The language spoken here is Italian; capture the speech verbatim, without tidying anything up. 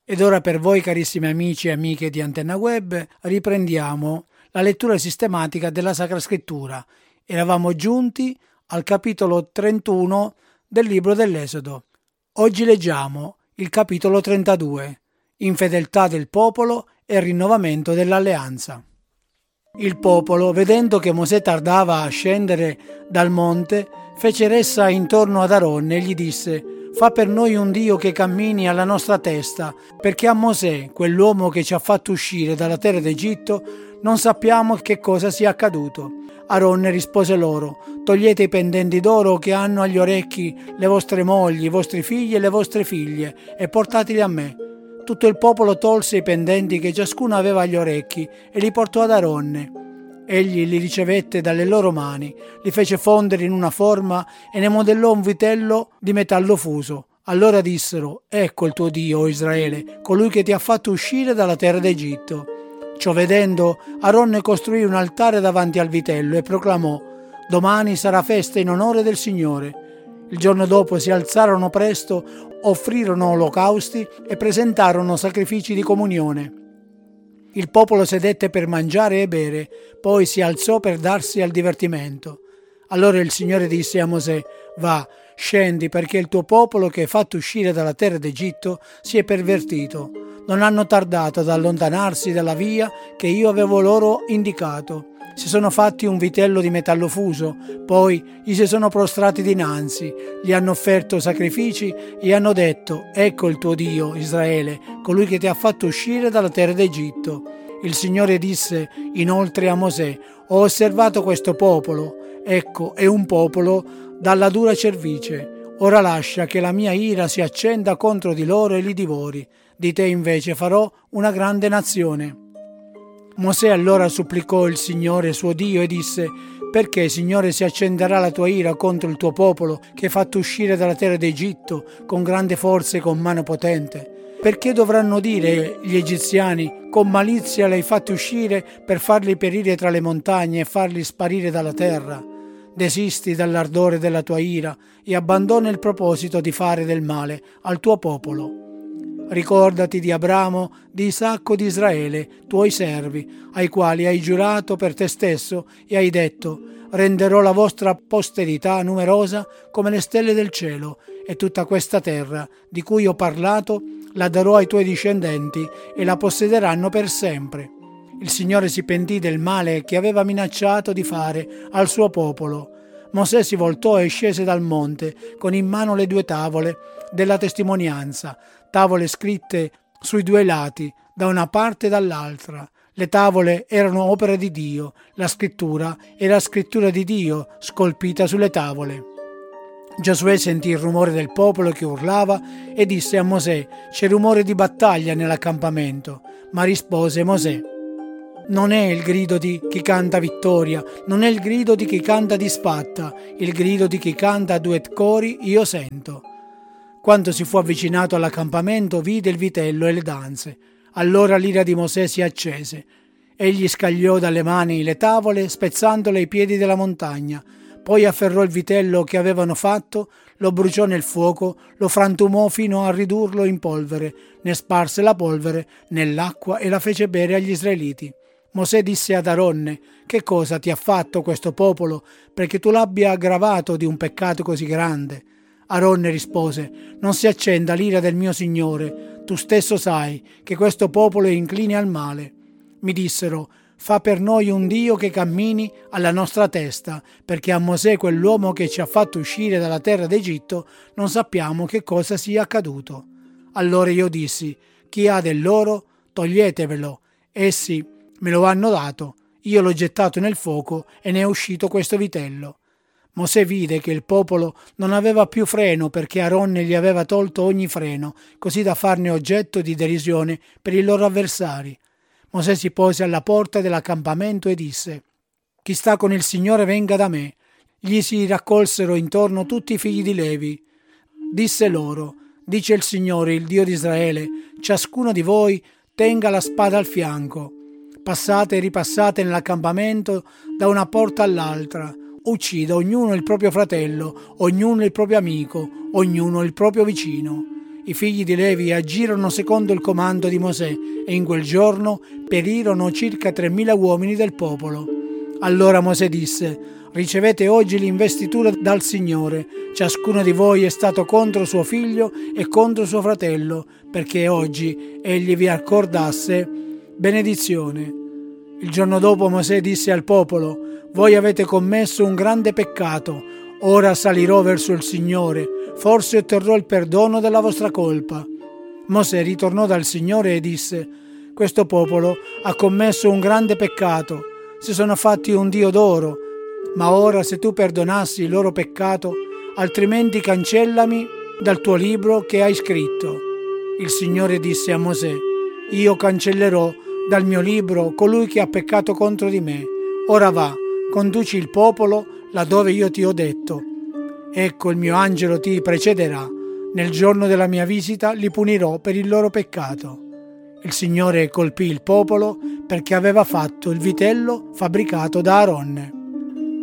Ed ora per voi, carissimi amici e amiche di Antenna Web, riprendiamo la lettura sistematica della Sacra Scrittura. Eravamo giunti al capitolo trentuno del libro dell'Esodo. Oggi leggiamo il capitolo trentadue, Infedeltà del popolo e rinnovamento dell'alleanza. Il popolo, vedendo che Mosè tardava a scendere dal monte, fece ressa intorno ad Aronne e gli disse: «Fa per noi un Dio che cammini alla nostra testa, perché a Mosè, quell'uomo che ci ha fatto uscire dalla terra d'Egitto, non sappiamo che cosa sia accaduto». Aronne rispose loro: «Togliete i pendenti d'oro che hanno agli orecchi le vostre mogli, i vostri figli e le vostre figlie, e portateli a me». Tutto il popolo tolse i pendenti che ciascuno aveva agli orecchi e li portò ad Aronne. Egli li ricevette dalle loro mani, li fece fondere in una forma e ne modellò un vitello di metallo fuso. Allora dissero: «Ecco il tuo Dio, o Israele, colui che ti ha fatto uscire dalla terra d'Egitto». Ciò vedendo, Aronne costruì un altare davanti al vitello e proclamò: «Domani sarà festa in onore del Signore». Il giorno dopo si alzarono presto, offrirono olocausti e presentarono sacrifici di comunione. Il popolo sedette per mangiare e bere, poi si alzò per darsi al divertimento. Allora il Signore disse a Mosè: «Va, scendi, perché il tuo popolo che hai fatto uscire dalla terra d'Egitto si è pervertito. Non hanno tardato ad allontanarsi dalla via che io avevo loro indicato. Si sono fatti un vitello di metallo fuso, poi gli si sono prostrati dinanzi, gli hanno offerto sacrifici e hanno detto: «Ecco il tuo Dio, Israele, colui che ti ha fatto uscire dalla terra d'Egitto». Il Signore disse inoltre a Mosè: «Ho osservato questo popolo, ecco, è un popolo dalla dura cervice. Ora lascia che la mia ira si accenda contro di loro e li divori. Di te invece farò una grande nazione». Mosè allora supplicò il Signore suo Dio e disse: «Perché, Signore, si accenderà la tua ira contro il tuo popolo che hai fatto uscire dalla terra d'Egitto con grande forza e con mano potente? Perché dovranno dire gli egiziani: con malizia li hai fatti uscire per farli perire tra le montagne e farli sparire dalla terra? Desisti dall'ardore della tua ira e abbandona il proposito di fare del male al tuo popolo. Ricordati di Abramo, di Isacco, di Israele, tuoi servi, ai quali hai giurato per te stesso e hai detto: renderò la vostra posterità numerosa come le stelle del cielo, e tutta questa terra di cui ho parlato la darò ai tuoi discendenti e la possederanno per sempre». Il Signore si pentì del male che aveva minacciato di fare al suo popolo. Mosè si voltò e scese dal monte con in mano le due tavole della testimonianza, tavole scritte sui due lati, da una parte e dall'altra. Le tavole erano opera di Dio, la scrittura era scrittura di Dio scolpita sulle tavole. Giosuè sentì il rumore del popolo che urlava e disse a Mosè: «C'è rumore di battaglia nell'accampamento». Ma rispose Mosè: «Non è il grido di chi canta vittoria, non è il grido di chi canta disfatta, il grido di chi canta a due cori io sento». Quando si fu avvicinato all'accampamento, vide il vitello e le danze. Allora l'ira di Mosè si accese. Egli scagliò dalle mani le tavole, spezzandole ai piedi della montagna. Poi afferrò il vitello che avevano fatto, lo bruciò nel fuoco, lo frantumò fino a ridurlo in polvere, ne sparse la polvere nell'acqua e la fece bere agli israeliti. Mosè disse ad Aronne: «Che cosa ti ha fatto questo popolo perché tu l'abbia aggravato di un peccato così grande?» Aronne rispose: «Non si accenda l'ira del mio Signore, tu stesso sai che questo popolo è incline al male». Mi dissero: «Fa per noi un Dio che cammini alla nostra testa, perché a Mosè, quell'uomo che ci ha fatto uscire dalla terra d'Egitto, non sappiamo che cosa sia accaduto». Allora io dissi: «Chi ha dell'oro, toglietevelo». Essi me lo hanno dato, io l'ho gettato nel fuoco e ne è uscito questo vitello. Mosè vide che il popolo non aveva più freno, perché Aronne gli aveva tolto ogni freno, così da farne oggetto di derisione per i loro avversari. Mosè si pose alla porta dell'accampamento e disse: «Chi sta con il Signore venga da me». Gli si raccolsero intorno tutti i figli di Levi. Disse loro: «Dice il Signore, il Dio di Israele, ciascuno di voi tenga la spada al fianco. Passate e ripassate nell'accampamento da una porta all'altra. Uccida ognuno il proprio fratello, ognuno il proprio amico, ognuno il proprio vicino». I figli di Levi agirono secondo il comando di Mosè e in quel giorno perirono circa tremila uomini del popolo. Allora Mosè disse: ricevete oggi l'investitura dal Signore. Ciascuno di voi è stato contro suo figlio e contro suo fratello, perché oggi egli vi accordasse benedizione. Il giorno dopo Mosè disse al popolo: voi avete commesso un grande peccato. Ora salirò verso il Signore, forse otterrò il perdono della vostra colpa. Mosè ritornò dal Signore e disse: questo popolo ha commesso un grande peccato, si sono fatti un dio d'oro. Ma ora se tu perdonassi il loro peccato, altrimenti cancellami dal tuo libro che hai scritto. Il Signore disse a Mosè: io cancellerò dal mio libro colui che ha peccato contro di me. Ora va, conduci il popolo laddove io ti ho detto. Ecco, il mio angelo ti precederà. Nel giorno della mia visita li punirò per il loro peccato. Il Signore colpì il popolo perché aveva fatto il vitello fabbricato da Aronne.